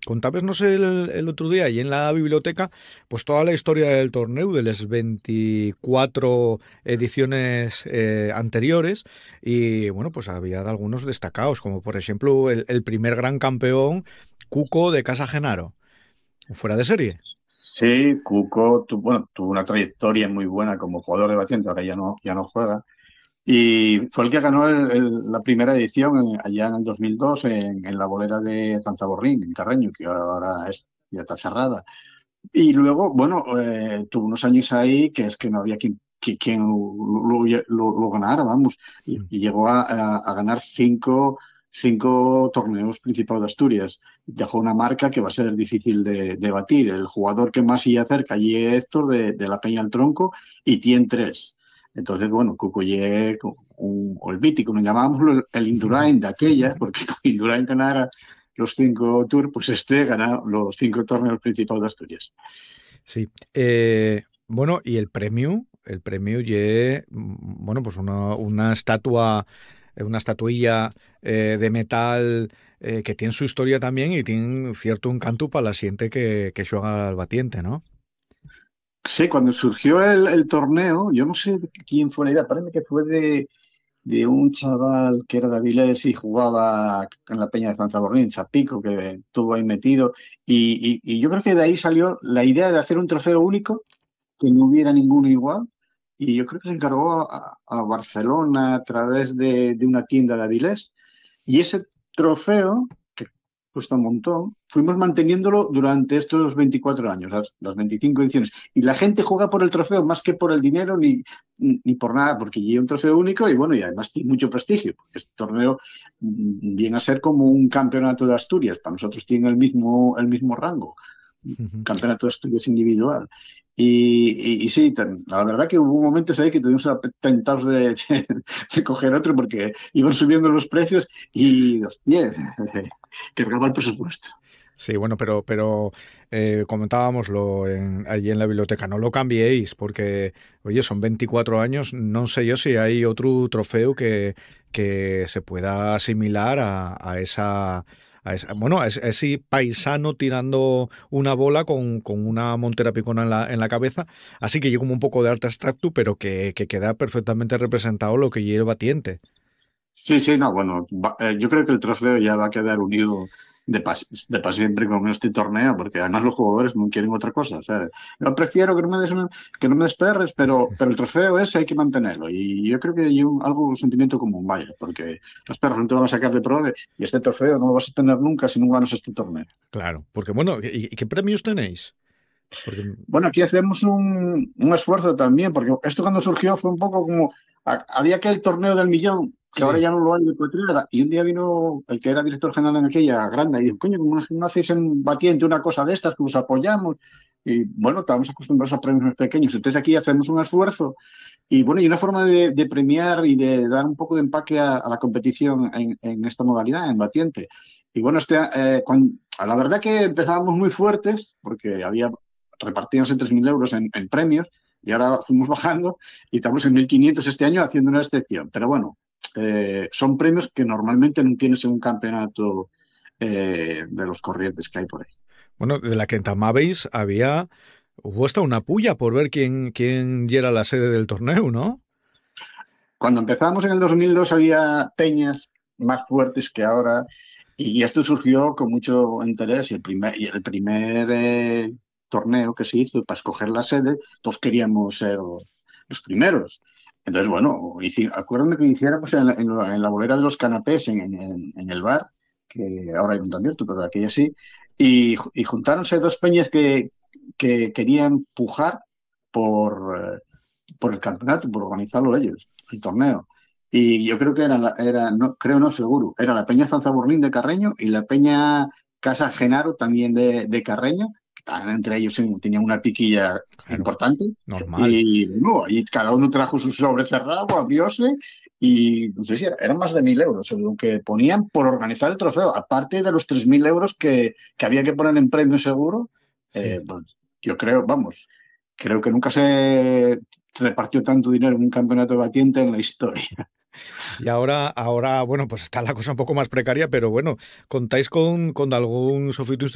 contábamos el otro día y en la biblioteca pues toda la historia del torneo de las 24 ediciones anteriores y bueno, pues había algunos destacados, como por ejemplo el primer gran campeón Cuco de Casa Genaro, fuera de serie. Sí, Cuco tuvo una trayectoria muy buena como jugador de batiente, ahora ya no juega. Y fue el que ganó la primera edición allá en el 2002 en la bolera de Zanzaborrín, en Carreño, que ahora ya está cerrada. Y luego, bueno, tuvo unos años ahí que es que no había quien lo ganara, vamos. Y llegó a ganar cinco torneos Principado de Asturias. Dejó una marca que va a ser difícil de batir. El jugador que más iba cerca allí es Héctor de la Peña al Tronco y tiene tres. Entonces, bueno, Cucuye, o el mítico, nos llamábamos el Indurain de aquella, porque Indurain ganara los 5 tours, pues gana los 5 torneos Principado de Asturias. Sí. Bueno, y el premio ye, bueno, pues una estatua, una estatuilla de metal que tiene su historia también y tiene cierto encanto para la gente que juega al batiente, ¿no? Sí, cuando surgió el torneo, yo no sé de quién fue la idea, parece que fue de un chaval que era de Avilés y jugaba en la Peña de Zanzaborrín, Zapico, que estuvo ahí metido. Y yo creo que de ahí salió la idea de hacer un trofeo único, que no hubiera ninguno igual. Y yo creo que se encargó a Barcelona a través de una tienda de Avilés. Y ese trofeo, que cuesta un montón, fuimos manteniéndolo durante estos 24 años, las 25 ediciones. Y la gente juega por el trofeo más que por el dinero ni por nada, porque lleva un trofeo único y bueno, y además tiene mucho prestigio. Porque este torneo viene a ser como un campeonato de Asturias. Para nosotros tiene el mismo rango. Campeonato de Asturias individual. Y sí, la verdad que hubo momentos ahí que tuvimos tentados de coger otro porque iban subiendo los precios y, hostia, que acaba el presupuesto. Sí, bueno, pero comentábamoslo allí en la biblioteca, no lo cambiéis porque, oye, son 24 años, no sé yo si hay otro trofeo que se pueda asimilar bueno, a ese paisano tirando una bola con una montera picona en la cabeza, así que llega como un poco de arte abstracto, pero que queda perfectamente representado lo que lleva el batiente. Sí, sí, no, bueno, yo creo que el trofeo ya va a quedar unido de pa siempre con este torneo, porque además los jugadores no quieren otra cosa. O sea, yo prefiero que no me desperres, pero el trofeo ese hay que mantenerlo. Y yo creo que hay algo, un sentimiento común, vaya, porque los perros no te van a sacar de prove y este trofeo no lo vas a tener nunca si no ganas este torneo. Claro, porque bueno, ¿y qué premios tenéis? Porque Bueno, aquí hacemos un esfuerzo también, porque esto cuando surgió fue un poco como, había aquel torneo del millón, que ahora sí. ya no lo hay de Cotrera, y un día vino el que era director general en aquella grande y dijo, coño, ¿cómo no hacéis en Batiente una cosa de estas que os apoyamos? Y bueno, estábamos acostumbrados a premios más pequeños, entonces aquí hacemos un esfuerzo y bueno, y una forma de premiar y de dar un poco de empaque a la competición en esta modalidad, en Batiente. Y bueno, la verdad que empezábamos muy fuertes, porque repartíamos 3.000 euros en premios, y ahora fuimos bajando y estamos en 1.500 este año haciendo una excepción. Pero bueno, son premios que normalmente no tienes en un campeonato de los corrientes que hay por ahí. Bueno, de la que entamabais hubo hasta una puya por ver quién era la sede del torneo, ¿no? Cuando empezamos en el 2002 había peñas más fuertes que ahora y esto surgió con mucho interés y el primer torneo que se hizo para escoger la sede, todos queríamos ser los primeros. Entonces, bueno, acuérdame que hiciéramos en la bolera de los canapés en el bar, que ahora hay un abierto, pero aquella sí, y juntáronse dos peñas que querían pujar por el campeonato, por organizarlo ellos, el torneo. Y yo creo que no, creo no, seguro, era la Peña Zanzabornín de Carreño y la Peña Casa Genaro también de Carreño, que entre ellos tenían una piquilla Claro, importante. normal. Y bueno, y cada uno trajo su sobre cerrado, abrióse, y no sé si eran más de 1.000 euros lo que ponían por organizar el trofeo, aparte de los 3.000 euros que había que poner en premio seguro. Sí. Pues, yo creo, vamos, creo que nunca se repartió tanto dinero en un campeonato de batiente en la historia. Y ahora, bueno, pues está la cosa un poco más precaria, pero bueno, ¿contáis con algún sofito